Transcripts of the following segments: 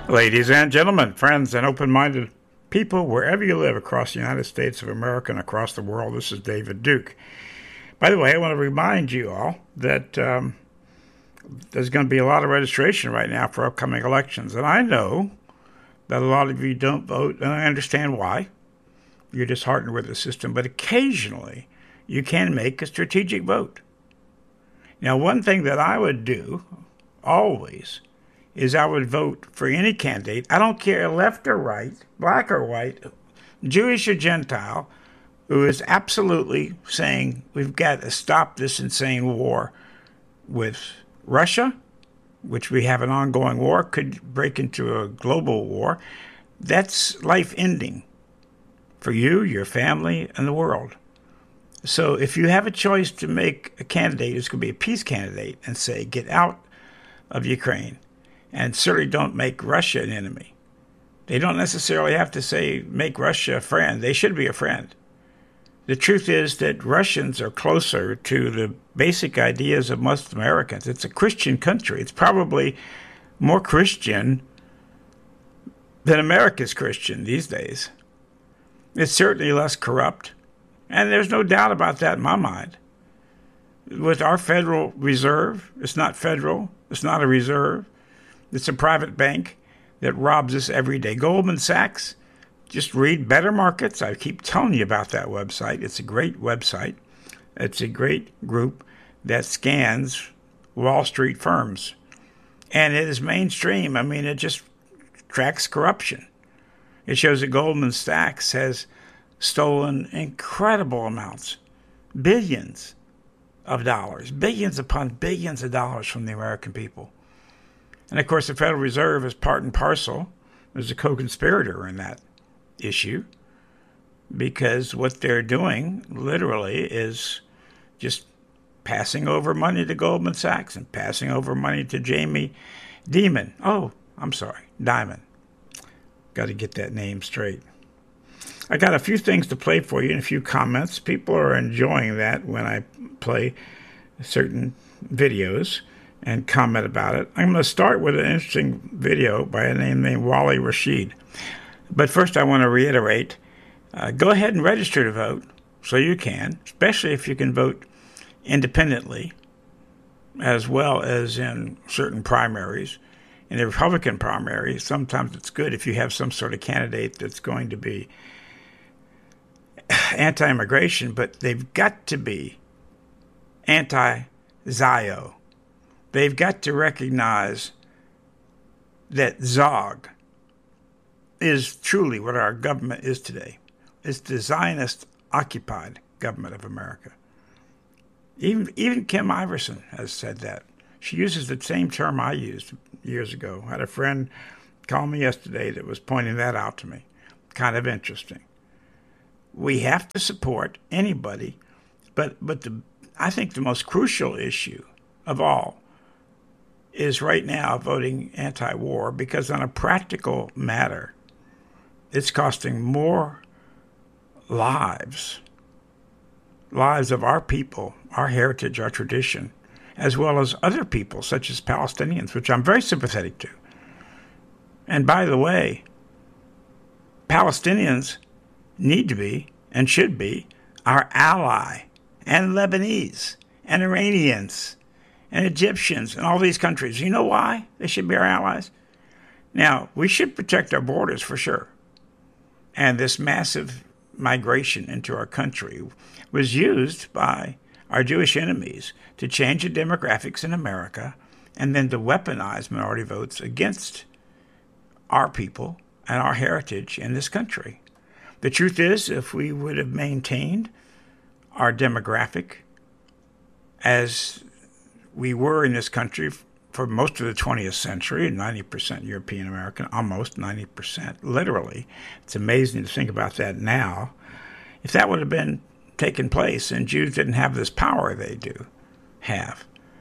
Ladies and gentlemen, friends, and open-minded people wherever you live across the United States of America and across the world, this is David Duke. By the way, I want to remind you all that there's going to be a lot of registration right now for upcoming elections. And I know that a lot of you don't vote, and I understand why. You're disheartened with the system, but occasionally you can make a strategic vote. Now, one thing that I would do always is I would vote for any candidate. I don't care left or right, black or white, Jewish or Gentile, who is absolutely saying we've got to stop this insane war with Russia, which we have an ongoing war, could break into a global war. That's life ending for you, your family, and the world. So if you have a choice to make a candidate who's going to be a peace candidate and say, get out of Ukraine, and certainly don't make Russia an enemy. They don't necessarily have to say, make Russia a friend. They should be a friend. The truth is that Russians are closer to the basic ideas of most Americans. It's a Christian country. It's probably more Christian than America's Christian these days. It's certainly less corrupt. And there's no doubt about that in my mind. With our Federal Reserve, it's not federal. It's not a reserve. It's a private bank that robs us every day. Goldman Sachs, just read Better Markets. I keep telling you about that website. It's a great website. It's a great group that scans Wall Street firms. And it is mainstream. I mean, it just tracks corruption. It shows that Goldman Sachs has stolen incredible amounts, billions of dollars, billions upon billions of dollars from the American people. And, of course, the Federal Reserve is part and parcel. There's a co-conspirator in that issue because what they're doing literally is just passing over money to Goldman Sachs and passing over money to Jamie Dimon. Oh, I'm sorry, Dimon. Got to get that name straight. I got a few things to play for you and a few comments. People are enjoying that when I play certain videos and comment about it. I'm going to start with an interesting video by a name named Wally Rashid. But first I want to reiterate, go ahead and register to vote so you can, especially if you can vote independently, as well as in certain primaries. In the Republican primary, sometimes it's good if you have some sort of candidate that's going to be anti-immigration, but they've got to be anti-Zio. They've got to recognize that Zog is truly what our government is today. It's the Zionist-occupied government of America. Even Kim Iverson has said that. She uses the same term I used years ago. I had a friend call me yesterday that was pointing that out to me. Kind of interesting. We have to support anybody, but I think the most crucial issue of all is right now voting anti-war, because on a practical matter, it's costing more lives of our people, our heritage, our tradition, as well as other people, such as Palestinians, which I'm very sympathetic to. And by the way, Palestinians need to be and should be our ally, and Lebanese, and Iranians, and Egyptians, and all these countries. You know why they should be our allies? Now, we should protect our borders for sure. And this massive migration into our country was used by our Jewish enemies to change the demographics in America and then to weaponize minority votes against our people and our heritage in this country. The truth is, if we would have maintained our demographic as we were in this country for most of the 20th century, 90% European American, almost 90%, literally. It's amazing to think about that now. If that would have been taken place and Jews didn't have this power they do have,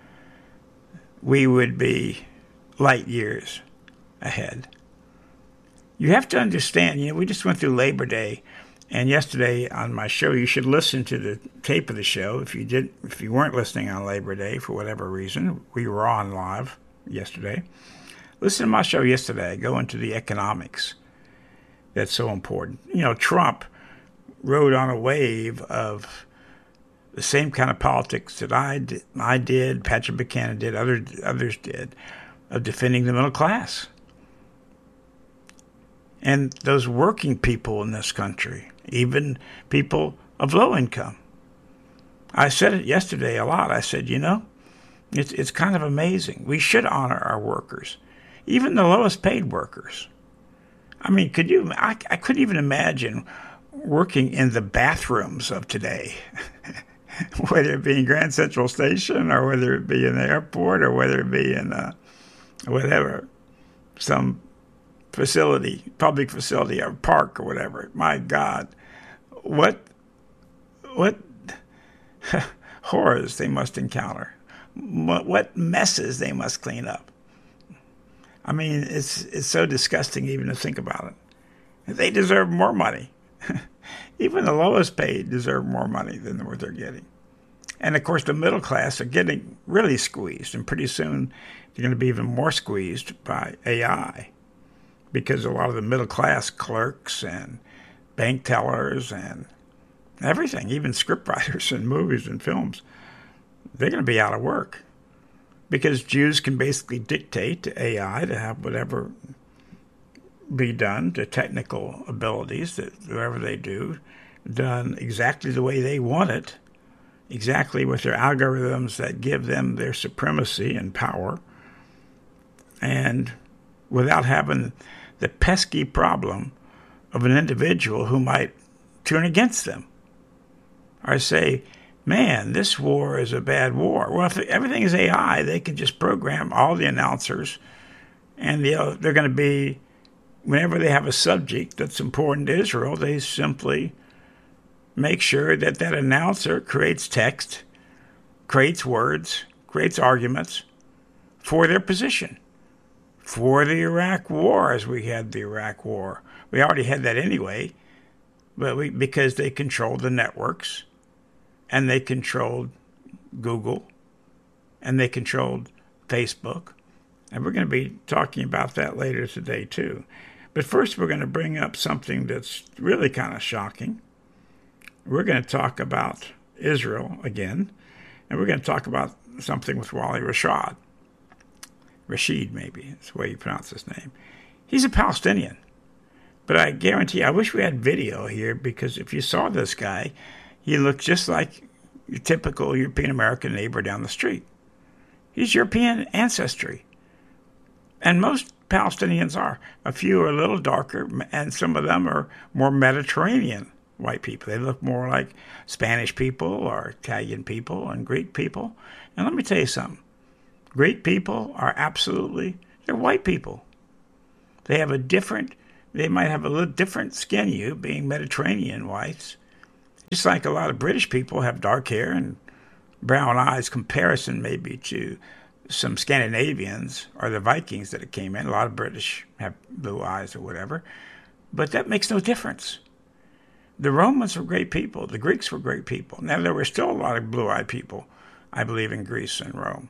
we would be light years ahead. You have to understand, we just went through Labor Day, and yesterday on my show, you should listen to the tape of the show. If you weren't listening on Labor Day for whatever reason, we were on live yesterday. Listen to my show yesterday. I go into the economics that's so important. You know, Trump rode on a wave of the same kind of politics that I did, Patrick Buchanan did, others did, of defending the middle class. And those working people in this country, even people of low income. I said it yesterday a lot. I said, you know, it's kind of amazing. We should honor our workers, even the lowest paid workers. I mean, I couldn't even imagine working in the bathrooms of today, whether it be in Grand Central Station or whether it be in the airport or whether it be in whatever, some facility, public facility or park or whatever. My God, what horrors they must encounter. What messes they must clean up. I mean, it's so disgusting even to think about it. They deserve more money. Even the lowest paid deserve more money than what they're getting. And of course, the middle class are getting really squeezed, and pretty soon they're going to be even more squeezed by AI, because a lot of the middle class clerks and bank tellers and everything, even scriptwriters in movies and films, they're going to be out of work, because Jews can basically dictate to AI to have whatever be done, the technical abilities, that whatever they do, done exactly the way they want it, exactly with their algorithms that give them their supremacy and power, and without having the pesky problem of an individual who might turn against them or say, man, this war is a bad war. Well, if everything is AI, they can just program all the announcers, and they're going to be, whenever they have a subject that's important to Israel, they simply make sure that that announcer creates text, creates words, creates arguments for their position. For the Iraq War, as we had the Iraq War. We already had that anyway, but because they controlled the networks, and they controlled Google, and they controlled Facebook. And we're going to be talking about that later today, too. But first, we're going to bring up something that's really kind of shocking. We're going to talk about Israel again, and we're going to talk about something with Wally Rashid. Rashid, maybe, that's the way you pronounce his name. He's a Palestinian. But I guarantee, I wish we had video here, because if you saw this guy, he looked just like your typical European-American neighbor down the street. He's European ancestry. And most Palestinians are. A few are a little darker, and some of them are more Mediterranean white people. They look more like Spanish people or Italian people and Greek people. And let me tell you something. Greek people are they're white people. They might have a little different skin hue, being Mediterranean whites. Just like a lot of British people have dark hair and brown eyes, comparison maybe to some Scandinavians or the Vikings that came in. A lot of British have blue eyes or whatever. But that makes no difference. The Romans were great people. The Greeks were great people. Now, there were still a lot of blue-eyed people, I believe, in Greece and Rome.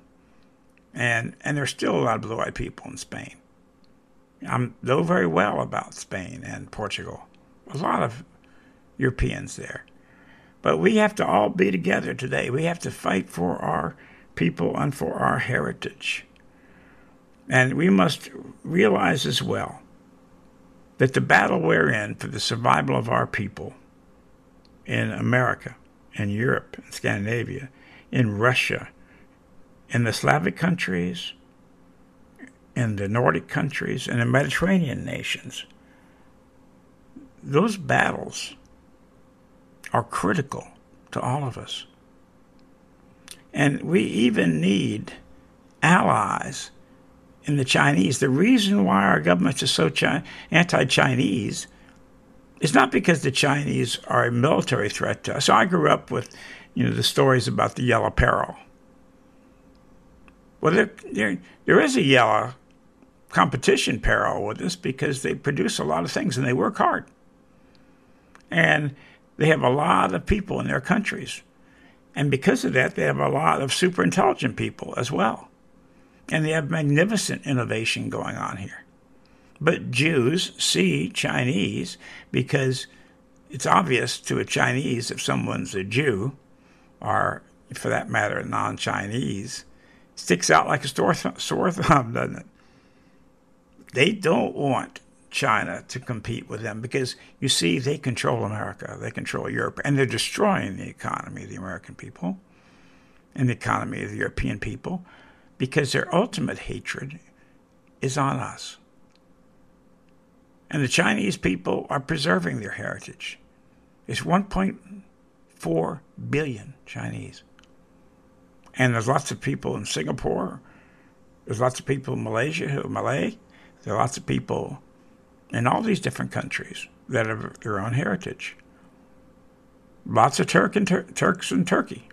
And there's still a lot of blue-eyed people in Spain. I know very well about Spain and Portugal. A lot of Europeans there. But we have to all be together today. We have to fight for our people and for our heritage. And we must realize as well that the battle we're in for the survival of our people in America, in Europe, in Scandinavia, in Russia, in the Slavic countries, in the Nordic countries, and the Mediterranean nations, those battles are critical to all of us. And we even need allies in the Chinese. The reason why our government is so anti-Chinese is not because the Chinese are a military threat to us. So I grew up with, the stories about the yellow peril. Well, there is a yellow competition peril with us because they produce a lot of things and they work hard. And they have a lot of people in their countries. And because of that, they have a lot of super intelligent people as well. And they have magnificent innovation going on here. But Jews see Chinese because it's obvious to a Chinese if someone's a Jew, or for that matter, non-Chinese, sticks out like a sore thumb, doesn't it? They don't want China to compete with them because, you see, they control America, they control Europe, and they're destroying the economy of the American people and the economy of the European people because their ultimate hatred is on us. And the Chinese people are preserving their heritage. There's 1.4 billion Chinese. And there's lots of people in Singapore. There's lots of people in Malaysia who are Malay. There are lots of people in all these different countries that have their own heritage. Lots of Turks in Turkey.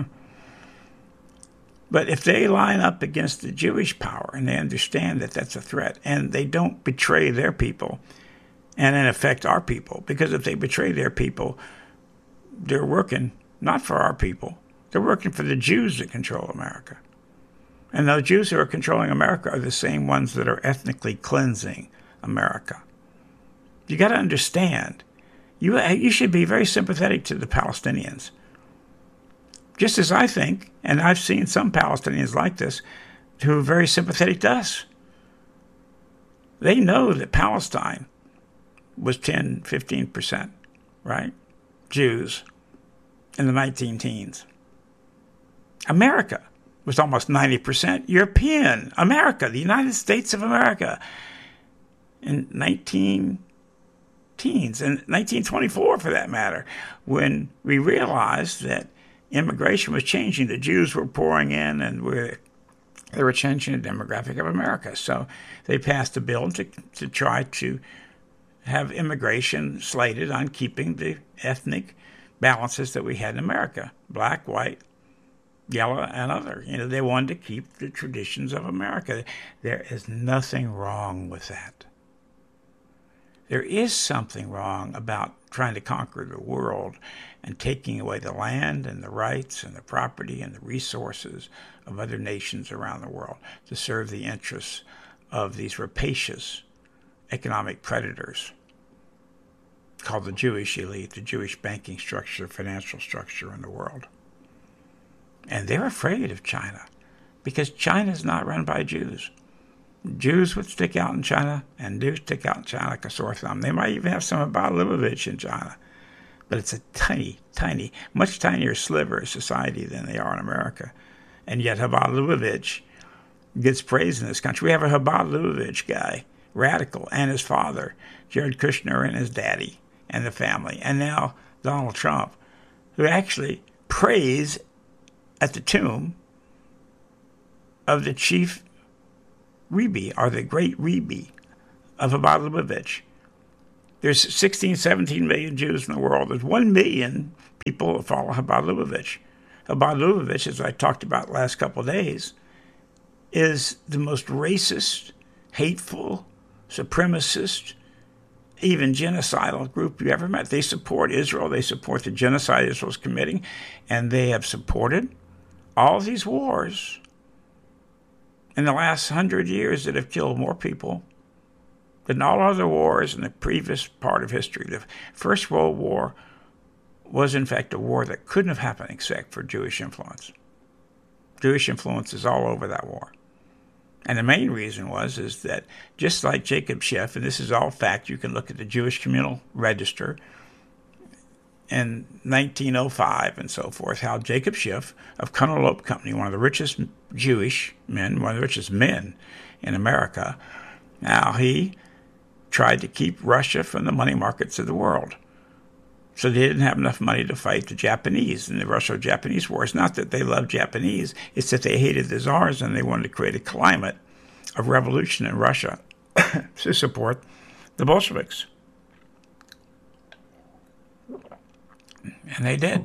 But if they line up against the Jewish power and they understand that that's a threat and they don't betray their people and in effect our people, because if they betray their people, they're working not for our people. They're working for the Jews that control America. And those Jews who are controlling America are the same ones that are ethnically cleansing America. You got to understand, you should be very sympathetic to the Palestinians. Just as I think, and I've seen some Palestinians like this, who are very sympathetic to us. They know that Palestine was 10, 15%, right? Jews in the 19 teens. America was almost 90% European. America, the United States of America, in 19 teens, and 1924 for that matter, when we realized that immigration was changing. The Jews were pouring in, and they were changing the demographic of America. So they passed a bill to try to have immigration slated on keeping the ethnic balances that we had in America: black, white, yellow, and other. They wanted to keep the traditions of America. There is nothing wrong with that. There is something wrong about trying to conquer the world and taking away the land and the rights and the property and the resources of other nations around the world to serve the interests of these rapacious economic predators called the Jewish elite, the Jewish banking structure, financial structure in the world. And they're afraid of China because China is not run by Jews. Jews would stick out in China and do stick out in China like a sore thumb. They might even have some about Leibovitch in China. But it's a tiny, much tinier sliver of society than they are in America. And yet Chabad Lubavitch gets praised in this country. We have a Chabad Lubavitch guy, radical, and his father, Jared Kushner, and his daddy, and the family. And now Donald Trump, who actually prays at the tomb of the chief Rebbe, or the great Rebbe of Chabad Lubavitch. There's 16, 17 million Jews in the world. There's 1 million people who follow Chabad Lubavitch. Chabad Lubavitch, as I talked about the last couple of days, is the most racist, hateful, supremacist, even genocidal group you ever met. They support Israel. They support the genocide Israel's committing. And they have supported all these wars in the last 100 years that have killed more people than all other wars in the previous part of history. The First World War was, in fact, a war that couldn't have happened except for Jewish influence. Jewish influence is all over that war. And the main reason is that just like Jacob Schiff, and this is all fact, you can look at the Jewish Communal Register in 1905 and so forth, how Jacob Schiff of Cunnilope Company, one of the richest Jewish men, one of the richest men in America, now he tried to keep Russia from the money markets of the world. So they didn't have enough money to fight the Japanese in the Russo-Japanese War. It's not that they loved Japanese, it's that they hated the czars and they wanted to create a climate of revolution in Russia to support the Bolsheviks. And they did.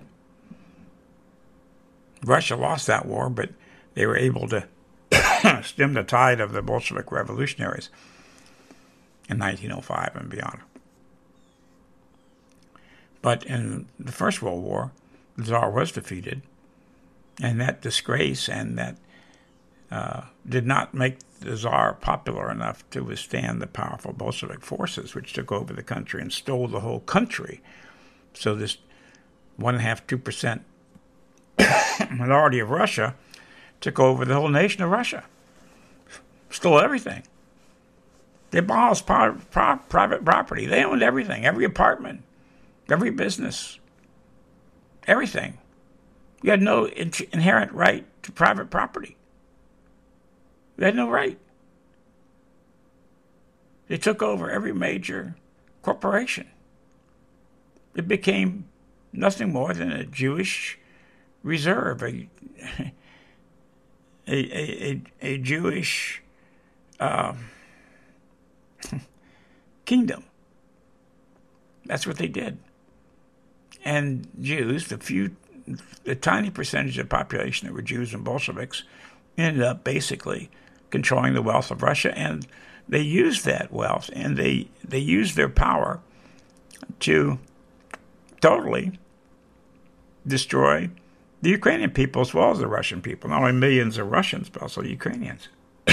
Russia lost that war, but they were able to stem the tide of the Bolshevik revolutionaries in 1905 and beyond. But in the First World War, the Tsar was defeated, and that disgrace and that did not make the Tsar popular enough to withstand the powerful Bolshevik forces, which took over the country and stole the whole country. So this 1.5–2% minority of Russia took over the whole nation of Russia, stole everything. They abolished private property. They owned everything, every apartment, every business, everything. You had no inherent right to private property. You had no right. They took over every major corporation. It became nothing more than a Jewish reserve, a Jewish kingdom. That's what they did. And Jews, the tiny percentage of the population that were Jews and Bolsheviks, ended up basically controlling the wealth of Russia, and they used that wealth and they used their power to totally destroy the Ukrainian people as well as the Russian people. Not only millions of Russians, but also Ukrainians.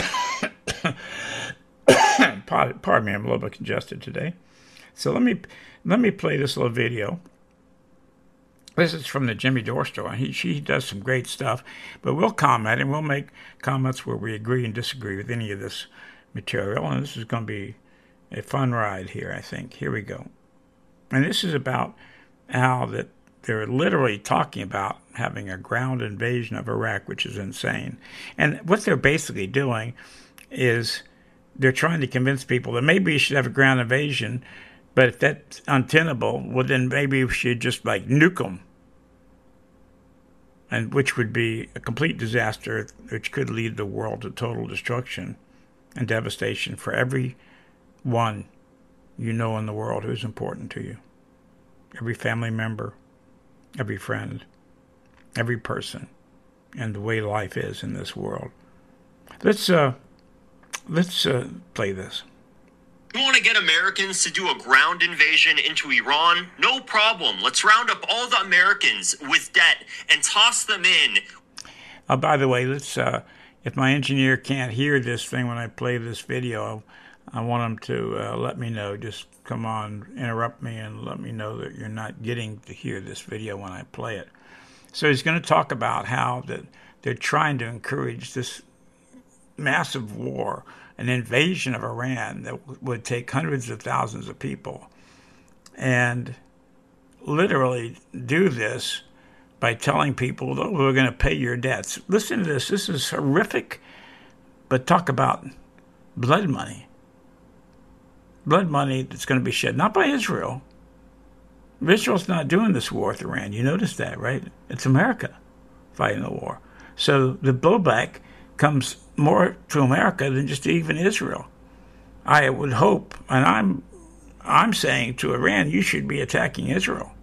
Pardon me, I'm a little bit congested today. So let me play this little video. This is from the Jimmy Dore Store. She does some great stuff, but we'll comment and we'll make comments where we agree and disagree with any of this material. And this is going to be a fun ride here, I think. Here we go. And this is about how that they're literally talking about having a ground invasion of Iraq, which is insane. And what they're basically doing is they're trying to convince people that maybe you should have a ground invasion, but if that's untenable, well, then maybe we should just like nuke them, and which would be a complete disaster, which could lead the world to total destruction and devastation for every one you know in the world who's important to you, every family member, every friend, every person, and the way life is in this world. Let's play this. You want to get Americans to do a ground invasion into Iran? No problem. Let's round up all the Americans with debt and toss them in. By the way, let's. If my engineer can't hear this thing when I play this video, I want him to let me know. Just come on, interrupt me, and let me know that you're not getting to hear this video when I play it. So he's going to talk about how that they're trying to encourage this massive war, an invasion of Iran that would take hundreds of thousands of people, and literally do this by telling people, oh, we're going to pay your debts. Listen to this. This is horrific, but talk about blood money. Blood money that's going to be shed, not by Israel. Israel's not doing this war with Iran. You notice that, right? It's America fighting the war. So the blowback comes more to America than just even Israel. I would hope, and I'm saying to Iran, you should be attacking Israel.